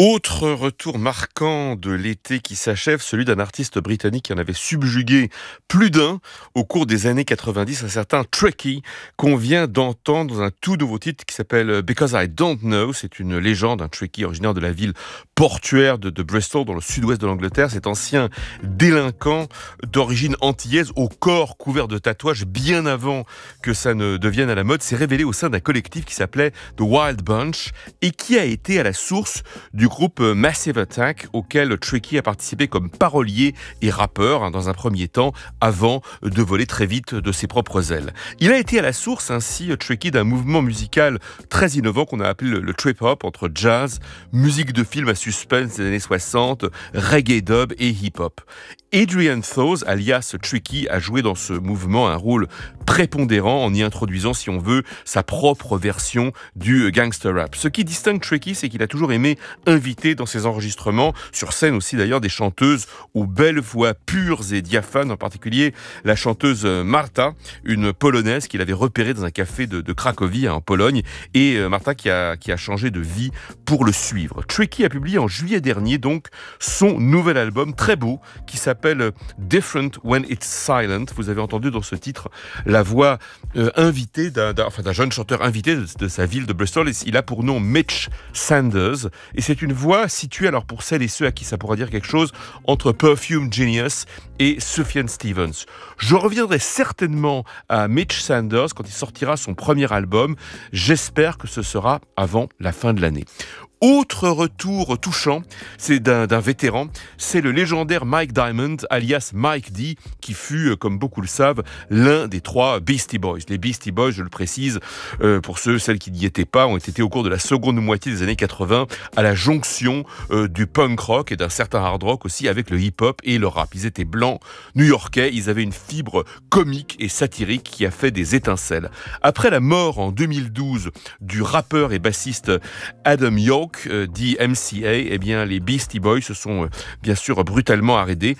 Autre retour marquant de l'été qui s'achève, celui d'un artiste britannique qui en avait subjugué plus d'un au cours des années 90, un certain Tricky, qu'on vient d'entendre dans un tout nouveau titre qui s'appelle Because I Don't Know. C'est une légende, un Tricky originaire de la ville portuaire de Bristol, dans le sud-ouest de l'Angleterre. Cet ancien délinquant d'origine antillaise, au corps couvert de tatouages, bien avant que ça ne devienne à la mode, s'est révélé au sein d'un collectif qui s'appelait The Wild Bunch et qui a été à la source du groupe Massive Attack, auquel Tricky a participé comme parolier et rappeur, dans un premier temps, avant de voler très vite de ses propres ailes. Il a été à la source, ainsi, Tricky, d'un mouvement musical très innovant qu'on a appelé le trip-hop, entre jazz, musique de film à suspense des années 60, reggae dub et hip-hop. Adrian Thawes, alias Tricky, a joué dans ce mouvement un rôle prépondérant en y introduisant, si on veut, sa propre version du gangster rap. Ce qui distingue Tricky, c'est qu'il a toujours aimé inviter dans ses enregistrements, sur scène aussi d'ailleurs, des chanteuses aux belles voix pures et diaphanes, en particulier la chanteuse Marta, une Polonaise qu'il avait repérée dans un café de Cracovie en Pologne, et Marta qui a changé de vie pour le suivre. Tricky a publié en juillet dernier donc son nouvel album très beau qui s'appelle Different When It's Silent. Vous avez entendu dans ce titre la voix invitée d'un jeune chanteur invité de sa ville de Bristol. Il a pour nom Mitch Sanders et c'est une voix située, alors pour celles et ceux à qui ça pourrait dire quelque chose, entre Perfume Genius et Sufjan Stevens. Je reviendrai certainement à Mitch Sanders quand il sortira son premier album. J'espère que ce sera avant la fin de l'année. Autre retour touchant, c'est d'un vétéran, c'est le légendaire Mike Diamond, alias Mike D, qui fut, comme beaucoup le savent, l'un des trois Beastie Boys. Les Beastie Boys, je le précise, pour celles qui n'y étaient pas, ont été au cours de la seconde moitié des années 80 à la jonction du punk rock et d'un certain hard rock aussi avec le hip-hop et le rap. Ils étaient blancs, new-yorkais, ils avaient une fibre comique et satirique qui a fait des étincelles. Après la mort en 2012 du rappeur et bassiste Adam Yauch, dit MCA, eh bien les Beastie Boys se sont bien sûr brutalement arrêtés.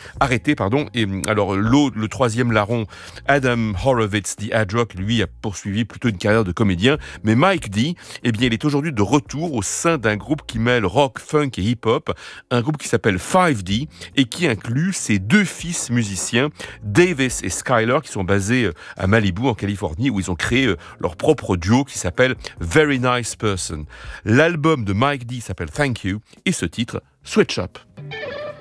Et alors le troisième larron, Adam Horovitz, dit Ad-Rock, lui a poursuivi plutôt une carrière de comédien. Mais Mike D, eh bien il est aujourd'hui de retour au sein d'un groupe qui mêle rock, funk et hip-hop, un groupe qui s'appelle 5D et qui inclut ses deux fils musiciens, Davis et Skyler, qui sont basés à Malibu en Californie, où ils ont créé leur propre duo qui s'appelle Very Nice Person. L'album de Mike D s'appelle Thank You et ce titre, Switch Up.